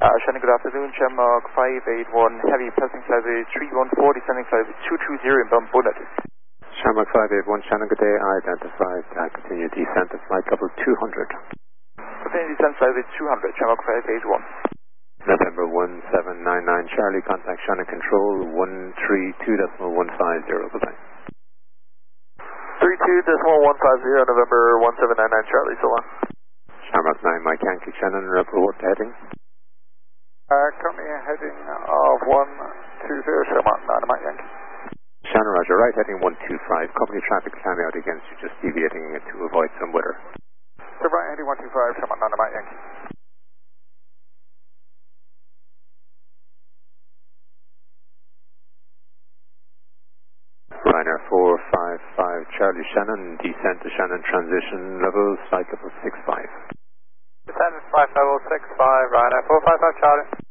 Shannon, good afternoon. Shamrock 581, heavy passing flight with 3140, descending flight with 220 inbound Bonnet. Shamrock 581, Shannon, good day. Identified, continue descent of flight level 200. Continue descent flight with 200, Shamrock 581. November 1799, Charlie, contact Shannon Control 132.150, goodbye. 32.150, November 1799, Charlie, so long. Shamrock 9, Mike Yankee, Shannon, report heading. Currently heading of 120, Shamrock 9, Mike Yankee. Shannon, roger, right heading 125, company traffic climbing out against you, just deviating to avoid some weather. So right heading 125, Shamrock 9, Mike Yankee. Ryanair 455, Charlie, Shannon, descent to Shannon, transition level, flight level 65. Descent flight level 65, Ryanair 455, Charlie.